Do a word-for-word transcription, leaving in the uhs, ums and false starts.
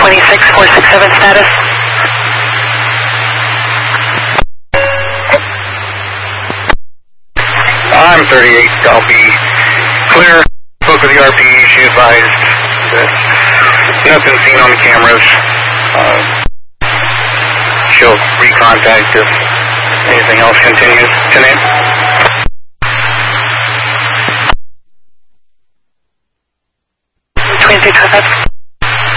twenty-six four six seven status. I'm thirty-eight, I'll be clear. Spoke with the R P E, she advised that nothing seen on the cameras. Uh, she'll recontact if anything else continues. Tonight. twenty-six five.